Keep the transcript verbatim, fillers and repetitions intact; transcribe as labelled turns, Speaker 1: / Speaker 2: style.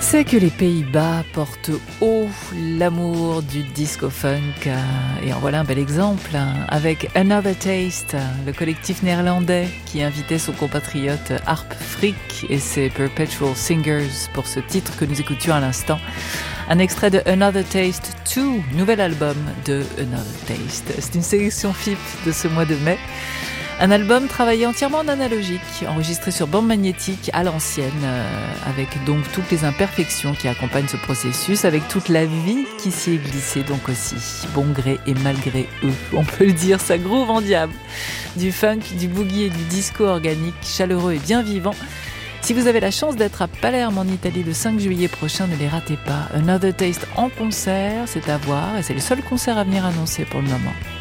Speaker 1: C'est que les Pays-Bas portent haut l'amour du disco-funk et en voilà un bel exemple avec Another Taste, le collectif néerlandais qui invitait son compatriote Harp Frick et ses Perpetual Singers pour ce titre que nous écoutions à l'instant. Un extrait de Another Taste deux, nouvel album de Another Taste. C'est une sélection F I P de ce mois de mai. Un album travaillé entièrement en analogique, enregistré sur bande magnétique à l'ancienne, euh, avec donc toutes les imperfections qui accompagnent ce processus, avec toute la vie qui s'y est glissée donc aussi, bon gré et malgré eux. On peut le dire, ça groove en diable. Du funk, du boogie et du disco organique, chaleureux et bien vivant. Si vous avez la chance d'être à Palerme en Italie le cinq juillet prochain, ne les ratez pas. Another Taste en concert, c'est à voir et c'est le seul concert à venir annoncé pour le moment.